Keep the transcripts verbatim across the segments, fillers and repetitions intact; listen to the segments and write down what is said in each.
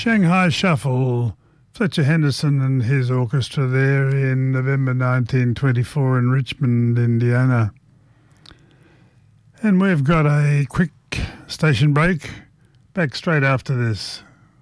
Shanghai Shuffle, Fletcher Henderson and his orchestra there in November nineteen twenty-four in Richmond, Indiana. And we've got a quick station break. Back straight after this.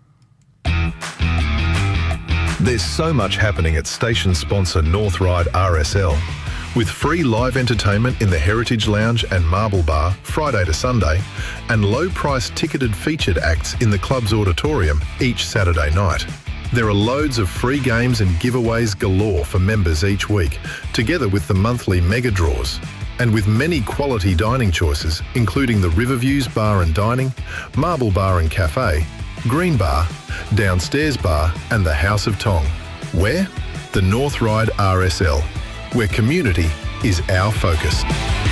There's so much happening at station sponsor North Ryde R S L. With free live entertainment in the Heritage Lounge and Marble Bar Friday to Sunday, and low-priced ticketed featured acts in the club's auditorium each Saturday night. There are loads of free games and giveaways galore for members each week, together with the monthly mega draws. And with many quality dining choices, including the Riverviews Bar and Dining, Marble Bar and Cafe, Green Bar, Downstairs Bar and the House of Tong. Where? The North Ryde R S L, where community is our focus.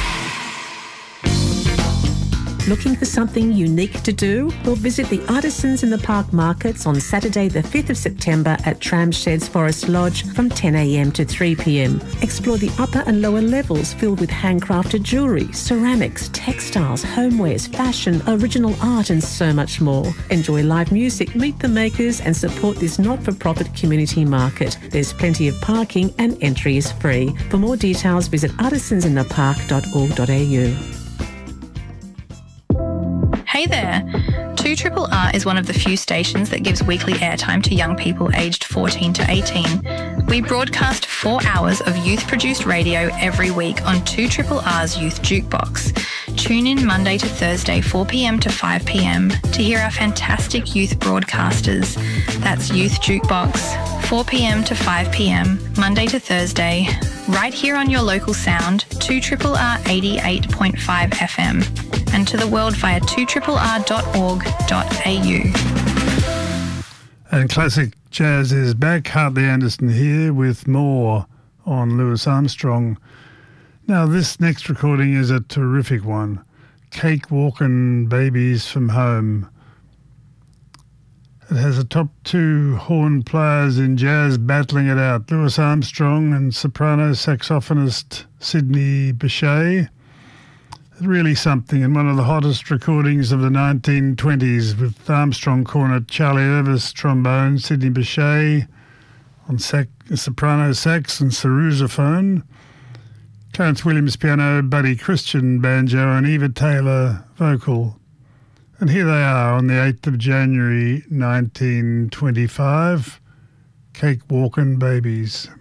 Looking for something unique to do? Well, visit the Artisans in the Park markets on Saturday the fifth of September at Tramsheds Forest Lodge from ten a m to three p m. Explore the upper and lower levels filled with handcrafted jewellery, ceramics, textiles, homewares, fashion, original art and so much more. Enjoy live music, meet the makers and support this not-for-profit community market. There's plenty of parking and entry is free. For more details, visit artisans in the park dot org dot a u. Hey there! two R R R is one of the few stations that gives weekly airtime to young people aged fourteen to eighteen. We broadcast four hours of youth-produced radio every week on two R R R's Youth Jukebox. Tune in Monday to Thursday, four p m to five p m to hear our fantastic youth broadcasters. That's Youth Jukebox, four p m to five p m, Monday to Thursday, right here on your local sound, two R R R eighty-eight point five F M, and to the world via two R R R dot org dot a u. And classic jazz is back. Hartley Anderson here with more on Louis Armstrong. Now, this next recording is a terrific one. Cake Walkin' Babies from Home. It has a top two horn players in jazz battling it out. Louis Armstrong and soprano saxophonist Sidney Bechet. Really something, and one of the hottest recordings of the nineteen twenties, with Armstrong cornet, Charlie Irvis trombone, Sidney Bechet on sac- soprano sax and sarrusophone, Clarence Williams piano, Buddy Christian banjo and Eva Taylor vocal. And here they are on the eighth of January nineteen twenty-five, Cake Walkin' Babies.